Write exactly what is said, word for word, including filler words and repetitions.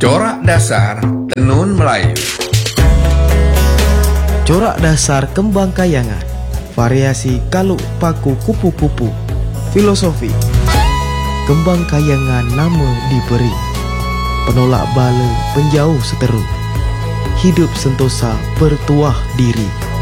Corak dasar tenun Melayu. Corak dasar kembang kayangan, variasi kaluk paku kupu-kupu. Filosofi kembang kayangan nama diberi, penolak bala penjauh seteru, hidup sentosa bertuah diri.